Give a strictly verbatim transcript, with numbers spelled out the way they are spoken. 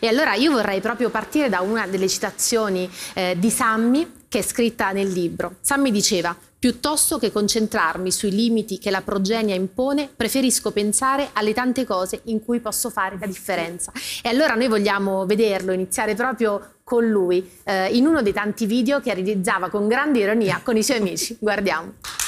E allora io vorrei proprio partire da una delle citazioni eh, di Sammy, che è scritta nel libro. Sammy diceva: piuttosto che concentrarmi sui limiti che la progenia impone, preferisco pensare alle tante cose in cui posso fare la differenza. E allora noi vogliamo vederlo, iniziare proprio con lui, eh, in uno dei tanti video che realizzava con grande ironia con i suoi amici. Guardiamo.